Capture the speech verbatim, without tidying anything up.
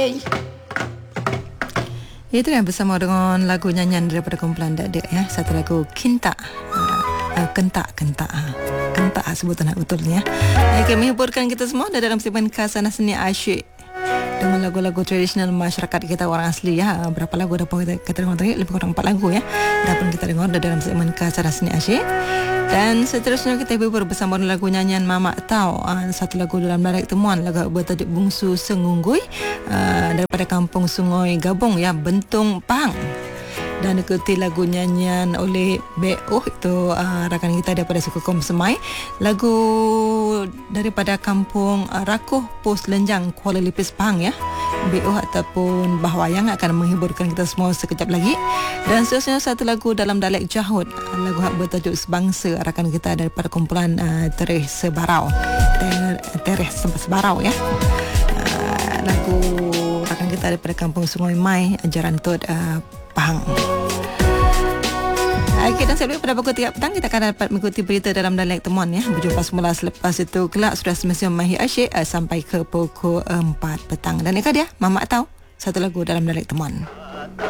Itu yang bersama dengan lagu nyanyian daripada kumpulan Dak ya. Satu lagu Kinta. Uh, kentak kentak kentak sebutan betulnya. Okey, menghiburkan kita semua dalam segmen Khazanah Seni Asyik dengan lagu-lagu tradisional masyarakat kita orang asli ya. Berapa lagu dah pun kita, kita dengar tadi, lebih kurang empat lagu ya. Dah pun kita dengar dalam segmen Khazanah Seni Asyik. Dan seterusnya kita hibur bersama dengan lagu nyanyian Mamak Tau, uh, satu lagu dalam dialek temuan, lagu bertajuk Bungsu Sengunggui, uh, daripada Kampung Sungai Gabung ya, Bentung Pang. Dan ikuti lagu nyanyian oleh B O itu uh, rakan kita daripada suku Kom Semai, lagu daripada Kampung uh, Rakuh Pos Lenjang Kuala Lipis Pang ya. B O ataupun Bahwayang akan menghiburkan kita semua sekejap lagi. Dan seterusnya satu lagu dalam dialek Jahud, lagu hak bertajuk Sebangsa, rakan kita daripada kumpulan uh, Tereh Sebarau, Ter, Tereh Sebarau ya. Uh, lagu rakan kita daripada Kampung Sungai Mai, Jaran Tod uh, Pahang. Okey, dan sebelum pada pukul tiga petang kita akan dapat mengikuti berita dalam dialek temuan ya. Berjumpa semula selepas itu kelak sudah semestinya Mahir Asyik uh, sampai ke pukul empat petang. Dan ini dia Mamak Tau, satu lagu dalam dialek temuan.